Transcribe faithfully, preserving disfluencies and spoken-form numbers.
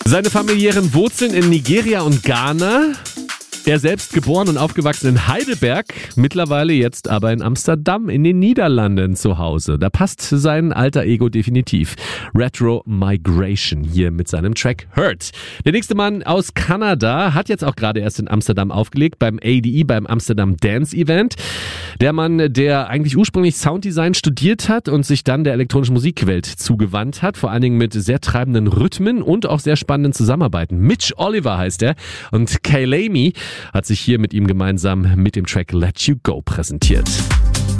Seine familiären Wurzeln in Nigeria und Ghana. Er selbst geboren und aufgewachsen in Heidelberg, mittlerweile jetzt aber in Amsterdam in den Niederlanden zu Hause. Da passt sein alter Ego definitiv. Retro Migration hier mit seinem Track Hurt. Der nächste Mann aus Kanada hat jetzt auch gerade erst in Amsterdam aufgelegt beim A D E, beim Amsterdam Dance Event. Der Mann, der eigentlich ursprünglich Sounddesign studiert hat und sich dann der elektronischen Musikwelt zugewandt hat, vor allen Dingen mit sehr treibenden Rhythmen und auch sehr spannenden Zusammenarbeiten. Mitch Oliver heißt er und Kaylami hat sich hier mit ihm gemeinsam mit dem Track Let You Go präsentiert.